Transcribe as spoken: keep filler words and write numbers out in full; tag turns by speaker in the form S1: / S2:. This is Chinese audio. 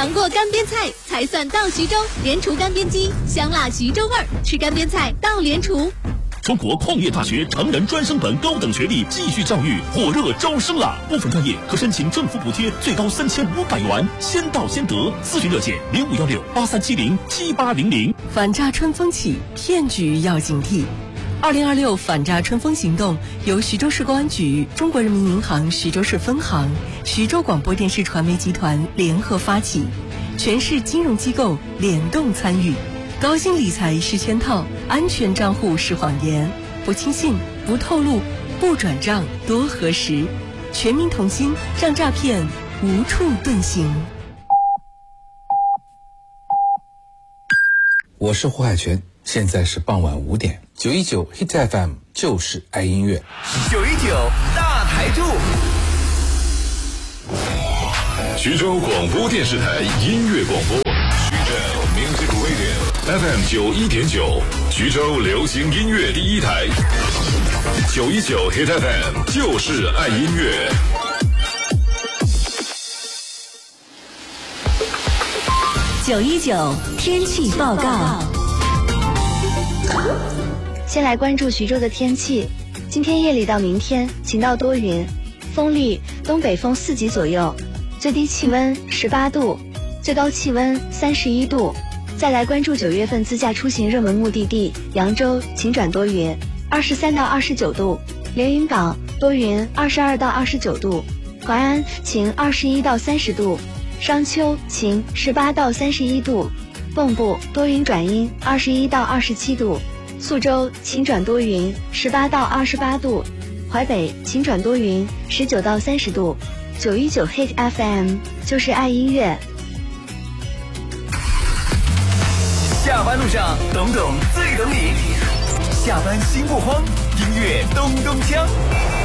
S1: 尝过干煸菜才算到徐州。莲厨干煸鸡，香辣徐州味儿，吃干煸菜到莲厨。
S2: 中国矿业大学成人专升本高等学历继续教育火热招生啦！部分专业可申请政府补贴，最高三千五百元，先到先得。咨询热线零五幺六八三七零七八零零。
S3: 反诈春风起，骗局要警惕。二零二六反诈春风行动由徐州市公安局、中国人民银行徐州市分行、徐州广播电视传媒集团联合发起，全市金融机构联动参与。高薪理财是圈套，安全账户是谎言，不轻信，不透露，不转账，多核实。全民同心，让诈骗无处遁形。
S4: 我是胡海泉，现在是傍晚五点，九一九 Hit F M 就是爱音乐。
S5: 九一九大台柱，
S6: 徐州广播电视台音乐广播，徐州 Music Radio，F M 九一点九，徐州流行音乐第一台。九一九 Hit F M 就是爱音乐。
S1: 九一九天气报告。
S7: 先来关注徐州的天气。今天夜里到明天晴到多云，风力东北风四级左右，最低气温十八度，最高气温三十一度。再来关注九月份自驾出行热门目的地扬州，晴转多云，二十三到二十九度；连云港多云，二十二到二十九度；淮安晴，二十一到三十度；商丘晴，十八到三十一度；蚌埠多云转阴，二十一到二十七度；宿州晴转多云，十八到二十八度；淮北晴转多云，十九到三十度。九一九 Hit F M 就是爱音乐。
S5: 下班路上，懂懂最懂你。下班心不慌，音乐咚咚锵。